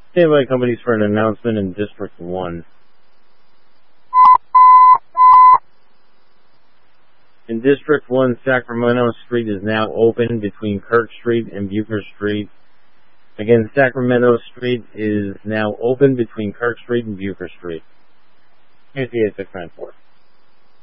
Stand by, companies, for an announcement in District 1. In District 1, Sacramento Street is now open between Kirk Street and Bucher Street. Again, Sacramento Street is now open between Kirk Street and Bucher Street. Here's the 8694.